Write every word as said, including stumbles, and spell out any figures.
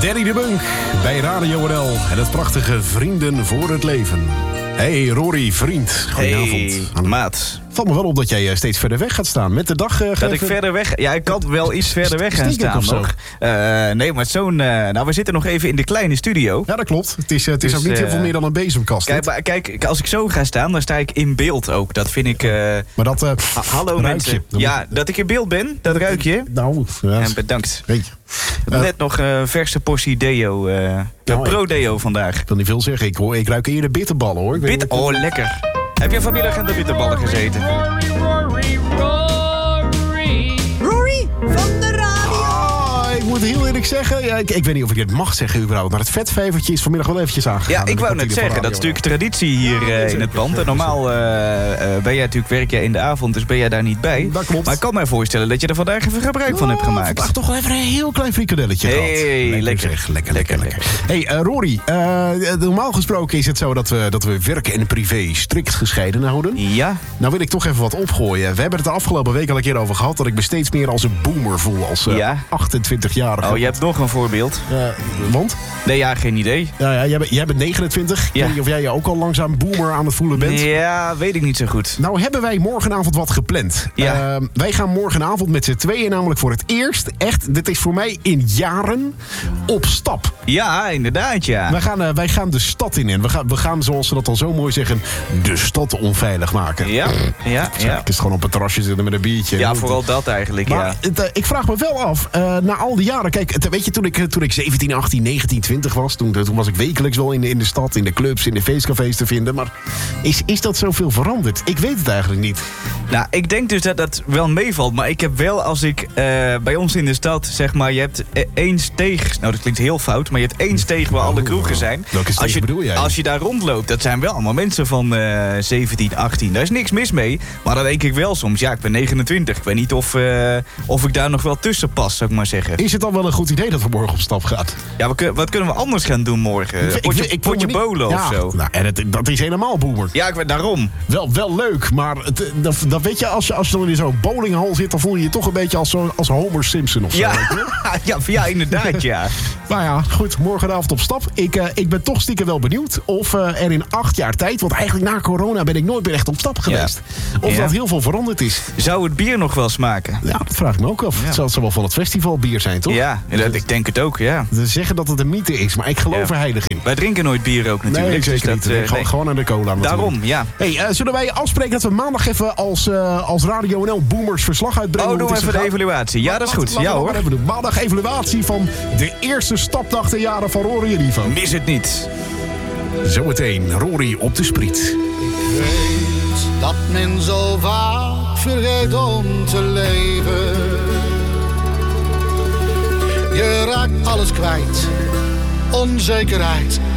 Danny de Bunk bij Radio N L en het prachtige Vrienden voor het Leven. Hey Rory, vriend. Goedenavond. Hey, maat. Valt me wel op dat jij steeds verder weg gaat staan. Met de dag... Uh, dat ik even... verder weg... Ja, ik kan wel iets verder weg gaan staan nog. Uh, nee, maar zo'n... Uh, nou, we zitten nog even in de kleine studio. Ja, dat klopt. Het is, uh, het is dus, ook niet heel uh, veel meer dan een bezemkast. Kijk, maar, kijk, als ik zo ga staan, dan sta ik in beeld ook. Dat vind ik... Uh, maar dat... Uh, ha- hallo mensen. Je. Ja, dat ik in beeld ben, dat ruik je. Nou, ja. En bedankt. Weet je. Uh, Net nog een uh, verse portie deo. Uh, nou, pro-deo vandaag. Ik kan niet veel zeggen. Ik, hoor, ik ruik eerder bitterballen, hoor. Ik Bitter, oh, ik... lekker. Heb je vanmiddag aan de bitterballen gezeten? Rory, Rory, Rory. Rory van de radio. Ah, ik moet heel eerlijk zeggen, ja, ik, ik weet niet of ik dit mag zeggen überhaupt, maar het vetvijvertje is vanmiddag wel eventjes aangegaan. Ja, ik wou net zeggen, dat is natuurlijk traditie hier uh, in het pand. En normaal uh, uh, ben jij natuurlijk, werk jij in de avond, dus ben jij daar niet bij. Dat klopt. Maar ik kan mij voorstellen dat je er vandaag even gebruik oh, van hebt gemaakt. Vandaag toch wel even een heel klein frikadelletje gehad. Hey, lekker, lekker, zeg, lekker, lekker, lekker, lekker. Hey, uh, Rory, uh, normaal gesproken is het zo dat we, dat we werk en privé strikt gescheiden houden. Ja. Nou wil ik toch even wat opgooien. We hebben het de afgelopen week al een keer over gehad dat ik me steeds meer als een boomer voel, als uh, ja. achtentwintigjarige. Oh, je hebt nog een voorbeeld. Uh, want? Nee, ja, geen idee. Ja, ja, jij, bent, jij bent negenentwintig. Ik ja. weet niet of jij je ook al langzaam boomer aan het voelen bent. Ja, weet ik niet zo goed. Nou hebben wij morgenavond wat gepland. Ja. Uh, wij gaan morgenavond met z'n tweeën namelijk voor het eerst, echt, dit is voor mij in jaren, op stap. Ja, inderdaad, ja. Wij gaan, uh, wij gaan de stad in en we gaan, we gaan, zoals ze dat al zo mooi zeggen, de stad onveilig maken. Ja, ja, ja. Het is gewoon op het terrasje zitten met een biertje. Ja, vooral dat eigenlijk, maar, ja. Het, uh, ik vraag me wel af, uh, na al die jaren, kijk, het, weet je, toen ik, toen ik zeventien, achttien, negentien, twintig was, toen, toen was ik wekelijks wel in de, in de stad, in de clubs, in de feestcafés te vinden. Maar is, is dat zoveel veranderd? Ik weet het eigenlijk niet. Nou, ik denk dus dat dat wel meevalt. Maar ik heb wel, als ik uh, bij ons in de stad, zeg maar, je hebt één steeg. Nou, dat klinkt heel fout, maar je hebt één steeg waar alle kroegen zijn. Welke steeg als je, bedoel jij? Als je daar rondloopt, dat zijn wel allemaal mensen van uh, zeventien, achttien. Daar is niks mis mee. Maar dan denk ik wel soms, ja, ik ben negenentwintig. Ik weet niet of, uh, of ik daar nog wel tussen pas, zou ik maar zeggen. Is het dan wel een goed idee dat we morgen op stap gaan? Ja, we, wat kunnen we anders gaan doen morgen? Ik, potje ik, ik, potje niet... bolen ja, of zo? Nou, en het, dat is helemaal boomer. Ja, ik weet daarom. Wel, wel leuk, maar het, dat, dat weet je, als je, als je dan in zo'n bowlinghal zit, dan voel je je toch een beetje als, zo, als Homer Simpson of zo. Ja, ja, ja, inderdaad, ja. Nou ja, goed, morgenavond op stap. Ik, uh, ik ben toch stiekem wel benieuwd of uh, er in acht jaar tijd, want eigenlijk na corona ben ik nooit meer echt op stap geweest, ja. of ja. dat heel veel veranderd is. Zou het bier nog wel smaken? Ja, dat vraag ik me ook af. Ja. Het zal, het zal wel van het festivalbier zijn, toch? Ja, dat, ik denk het ook, ja. Ze zeggen dat het een mythe is, maar ik geloof ja. er heilig in. Wij drinken nooit bier ook natuurlijk. Nee, zeker dus niet. Dat, uh, nee. Gewoon aan de cola natuurlijk. Daarom, ja. Hey, uh, zullen wij afspreken dat we maandag even als, uh, als Radio N L Boomers verslag uitbrengen? Oh, doen we even de evaluatie. Ja, dat is goed. Ja hoor. Even doen. Maandag evaluatie van de eerste stapdag te jaren van Rory en Ivo. Mis het niet. Zometeen Rory op de spriet. Ik weet dat men zo vaak vergeet om te leven. Je raakt alles kwijt. Onzekerheid